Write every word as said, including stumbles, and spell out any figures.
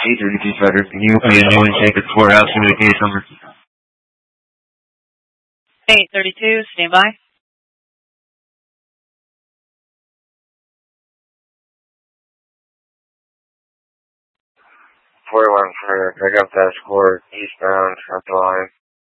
eight thirty-two Spider. Can you pay a new intake at the courthouse? Give me the case number. eight thirty-two, stand by. forty-one for pick up that score eastbound up the line.